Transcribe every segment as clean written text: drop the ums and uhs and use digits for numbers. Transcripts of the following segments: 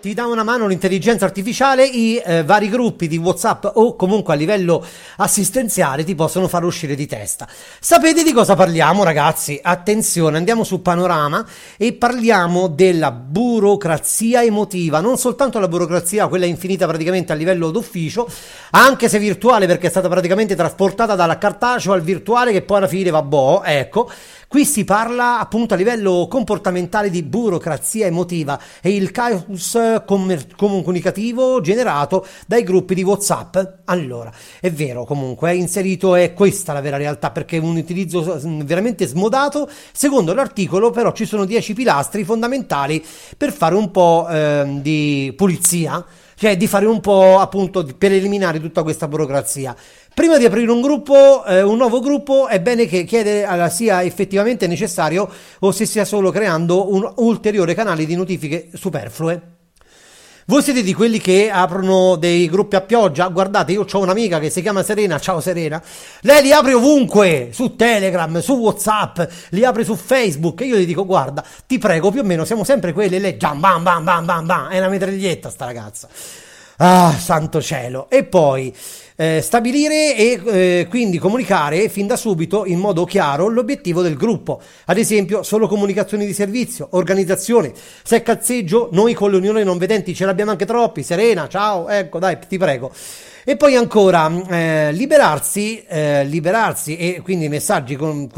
ti dà una mano l'intelligenza artificiale, i vari gruppi di WhatsApp o comunque a livello assistenziale ti possono far uscire di testa. Sapete di cosa parliamo, ragazzi? Attenzione, andiamo su Panorama e parliamo della burocrazia emotiva, non soltanto la burocrazia, quella infinita praticamente a livello d'ufficio, anche se virtuale, perché è stata praticamente trasportata dalla cartaceo al virtuale, che poi alla fine va boh, ecco. Qui si parla appunto a livello comportamentale di burocrazia emotiva e il caos comunicativo generato dai gruppi di WhatsApp. Allora, è vero, comunque, è inserito, è questa la vera realtà, perché è un utilizzo veramente smodato. Secondo l'articolo, però, ci sono 10 pilastri fondamentali per fare un po' di pulizia, cioè di fare un po' appunto per eliminare tutta questa burocrazia. Prima di aprire un nuovo gruppo, è bene che chiede sia effettivamente necessario o se sia solo creando un ulteriore canale di notifiche superflue. Voi siete di quelli che aprono dei gruppi a pioggia? Guardate, io ho un'amica che si chiama Serena, ciao Serena, lei li apre ovunque, su Telegram, su WhatsApp, li apre su Facebook e io gli dico guarda, ti prego, più o meno siamo sempre quelli e lei bam bam bam bam bam bam, è una mitraglietta sta ragazza. Ah, santo cielo. E poi stabilire e quindi comunicare fin da subito in modo chiaro l'obiettivo del gruppo. Ad esempio, solo comunicazioni di servizio, organizzazione. Se è cazzeggio, noi con l'Unione Non Vedenti ce l'abbiamo anche troppi. Serena, ciao, ecco, dai, ti prego. E poi ancora liberarsi e quindi messaggi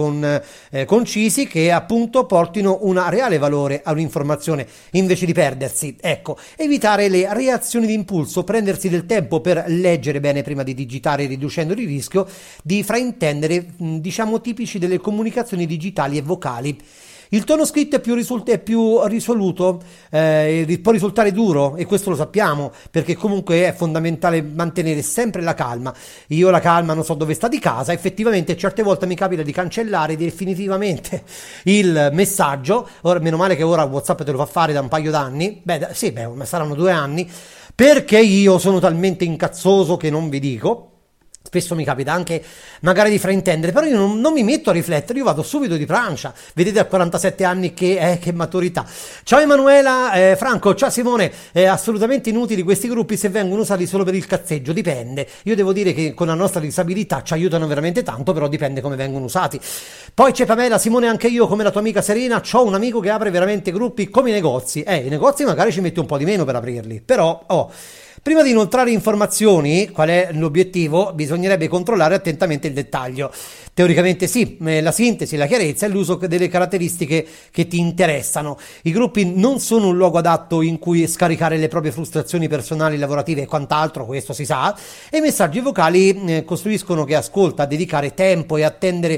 concisi che appunto portino un reale valore a un'informazione invece di perdersi. Ecco, evitare le reazioni di impulso, prendersi del tempo per leggere bene prima di digitare, riducendo il rischio di fraintendere, diciamo, tipici delle comunicazioni digitali e vocali. Il tono scritto è più risoluto, può risultare duro e questo lo sappiamo perché comunque è fondamentale mantenere sempre la calma. Io la calma non so dove sta di casa, effettivamente certe volte mi capita di cancellare definitivamente il messaggio. Ora, meno male che ora WhatsApp te lo fa fare da un paio d'anni, saranno 2 anni, perché io sono talmente incazzoso che non vi dico. Spesso mi capita anche magari di fraintendere, però io non mi metto a riflettere, io vado subito di plancia. Vedete a 47 anni che maturità. Ciao Emanuela, Franco, ciao Simone, assolutamente inutili questi gruppi se vengono usati solo per il cazzeggio, dipende. Io devo dire che con la nostra disabilità ci aiutano veramente tanto, però dipende come vengono usati. Poi c'è Pamela, Simone, anche io come la tua amica Serena, c'ho un amico che apre veramente gruppi come i negozi. I negozi magari ci metti un po' di meno per aprirli, però prima di inoltrare informazioni, qual è l'obiettivo? Bisognerebbe controllare attentamente il dettaglio. Teoricamente sì, la sintesi, la chiarezza e l'uso delle caratteristiche che ti interessano. I gruppi non sono un luogo adatto in cui scaricare le proprie frustrazioni personali, lavorative e quant'altro, questo si sa, e i messaggi vocali costruiscono che ascolta a dedicare tempo e attendere,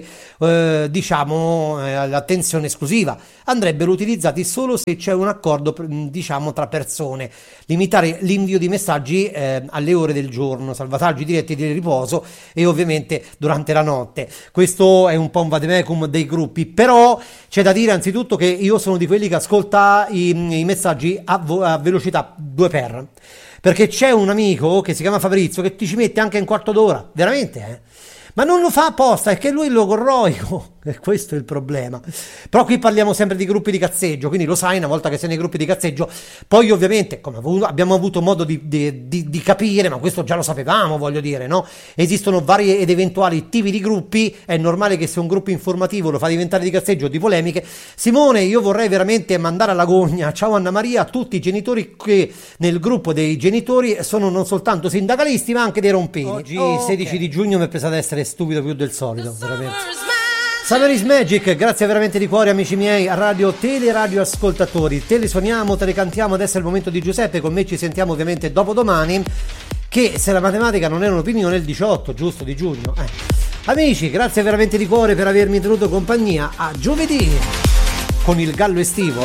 l'attenzione esclusiva. Andrebbero utilizzati solo se c'è un accordo, diciamo, tra persone. Limitare l'invio di messaggi alle ore del giorno, salvataggi diretti di riposo e ovviamente durante la notte. Questo è un po' un vademecum dei gruppi, però c'è da dire anzitutto che io sono di quelli che ascolta i messaggi a velocità 2x, perché c'è un amico che si chiama Fabrizio che ti ci mette anche un quarto d'ora, veramente, ma non lo fa apposta, è che lui è logorroico, e questo è il problema. Però qui parliamo sempre di gruppi di cazzeggio, quindi lo sai, una volta che sei nei gruppi di cazzeggio, poi ovviamente, come abbiamo avuto modo di capire, ma questo già lo sapevamo, voglio dire, no? Esistono vari ed eventuali tipi di gruppi, è normale che se un gruppo informativo lo fa diventare di cazzeggio, di polemiche. Simone, io vorrei veramente mandare alla gogna, ciao Anna Maria, a tutti i genitori che nel gruppo dei genitori sono non soltanto sindacalisti, ma anche dei rompini. Oggi, 16 di giugno, mi è presa ad essere stupido più del solito, veramente. Summer is Magic, grazie veramente di cuore amici miei, a radio ascoltatori, te le suoniamo, te le cantiamo, adesso è il momento di Giuseppe, con me ci sentiamo ovviamente dopodomani, che se la matematica non è un'opinione è il 18, giusto, di giugno. Amici, grazie veramente di cuore per avermi tenuto compagnia, a giovedì, con il gallo estivo,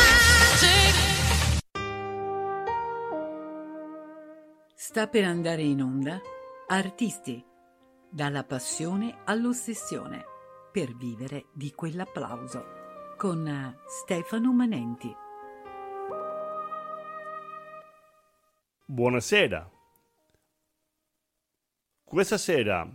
Sta per andare in onda Artisti, dalla passione all'ossessione, per vivere di quell'applauso, con Stefano Manenti. Buonasera. Questa sera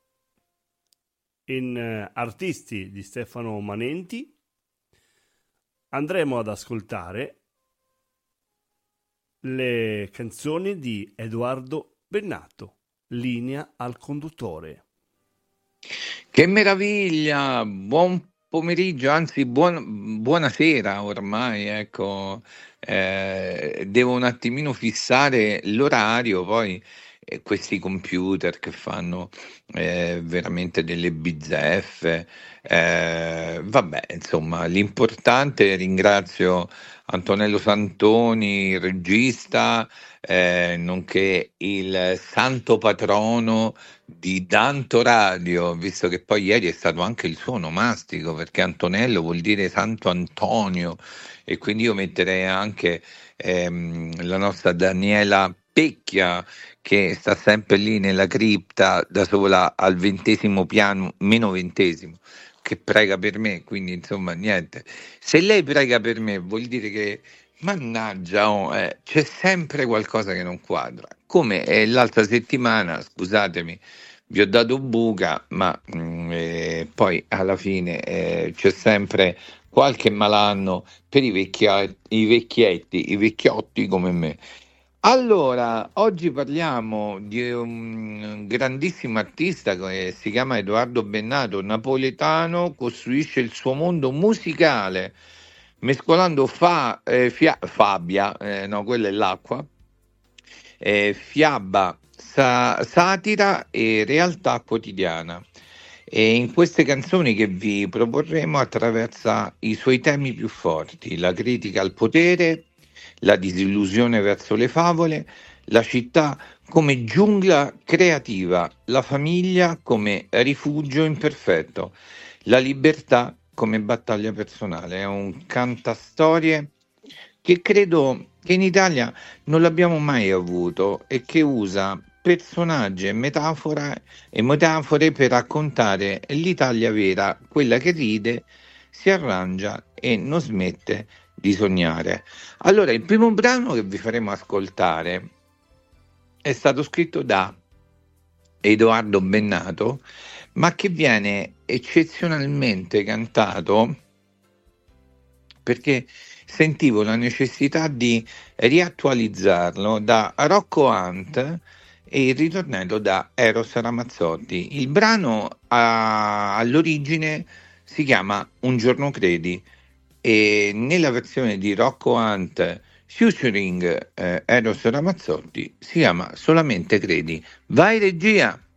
in Artisti di Stefano Manenti andremo ad ascoltare le canzoni di Edoardo Bennato. Linea al conduttore. Che meraviglia! Buon pomeriggio, anzi buonasera ormai, ecco. Devo un attimino fissare l'orario, poi questi computer che fanno veramente delle bizzeffe. Vabbè, insomma, l'importante, ringrazio Antonello Santoni, il regista, nonché il santo patrono di Danto Radio, visto che poi ieri è stato anche il suo onomastico, perché Antonello vuol dire Santo Antonio, e quindi io metterei anche la nostra Daniela Pecchia, che sta sempre lì nella cripta da sola al 20° piano, meno 20°, che prega per me, quindi insomma niente. Se lei prega per me vuol dire che, mannaggia, c'è sempre qualcosa che non quadra. Come l'altra settimana, scusatemi, vi ho dato buca, ma poi alla fine c'è sempre qualche malanno per i vecchietti, i vecchiotti come me. Allora, oggi parliamo di un grandissimo artista che si chiama Edoardo Bennato, napoletano, costruisce il suo mondo musicale mescolando fabbia, no, quella è l'acqua, fiaba, satira e realtà quotidiana. E in queste canzoni che vi proporremo attraversa i suoi temi più forti: la critica al potere, la disillusione verso le favole, la città come giungla creativa, la famiglia come rifugio imperfetto, la libertà come battaglia personale. È un cantastorie che credo che in Italia non l'abbiamo mai avuto e che usa personaggi e metafore per raccontare l'Italia vera, quella che ride, si arrangia e non smette di sognare. Allora, il primo brano che vi faremo ascoltare è stato scritto da Edoardo Bennato, ma che viene eccezionalmente cantato perché sentivo la necessità di riattualizzarlo da Rocco Hunt e il ritornello da Eros Ramazzotti. Il brano all'origine si chiama Un giorno credi, e nella versione di Rocco Hunt featuring Eros Ramazzotti si chiama Solamente credi. Vai regia!